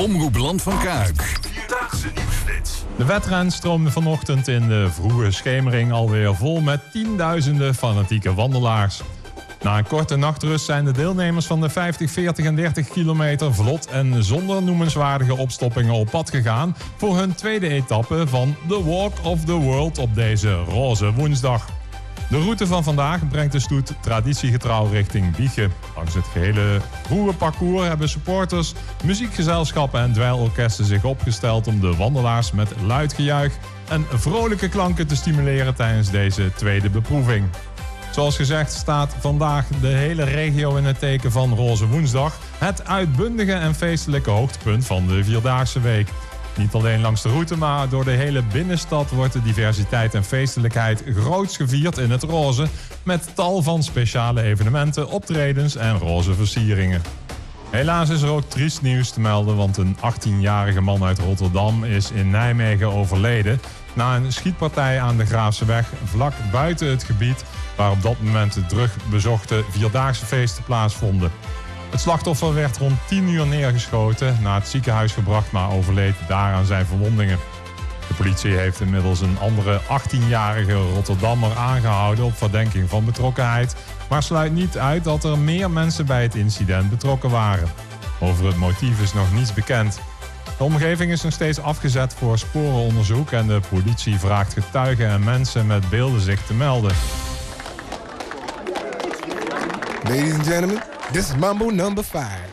Omroep Land van Kuik. Vierdaagse nieuwsflits. De wedren stroomde vanochtend in de vroege schemering alweer vol met tienduizenden fanatieke wandelaars. Na een korte nachtrust zijn de deelnemers van de 50, 40 en 30 kilometer vlot en zonder noemenswaardige opstoppingen op pad gegaan voor hun tweede etappe van The Walk of the World op deze roze woensdag. De route van vandaag brengt de stoet traditiegetrouw richting Wijche. Langs het gehele vroege parcours hebben supporters, muziekgezelschappen en dweilorkesten zich opgesteld om de wandelaars met luid gejuich en vrolijke klanken te stimuleren tijdens deze tweede beproeving. Zoals gezegd staat vandaag de hele regio in het teken van Roze Woensdag, het uitbundige en feestelijke hoogtepunt van de Vierdaagse Week. Niet alleen langs de route, maar door de hele binnenstad wordt de diversiteit en feestelijkheid groots gevierd in het roze, met tal van speciale evenementen, optredens en roze versieringen. Helaas is er ook triest nieuws te melden, want een 18-jarige man uit Rotterdam is in Nijmegen overleden na een schietpartij aan de Graafseweg, vlak buiten het gebied waar op dat moment de drugbezochte Vierdaagse feesten plaatsvonden. Het slachtoffer werd rond 10 uur neergeschoten, naar het ziekenhuis gebracht, maar overleed daar aan zijn verwondingen. De politie heeft inmiddels een andere 18-jarige Rotterdammer aangehouden op verdenking van betrokkenheid, maar sluit niet uit dat er meer mensen bij het incident betrokken waren. Over het motief is nog niets bekend. De omgeving is nog steeds afgezet voor sporenonderzoek en de politie vraagt getuigen en mensen met beelden zich te melden. Ladies and gentlemen, this is Mambo number 5.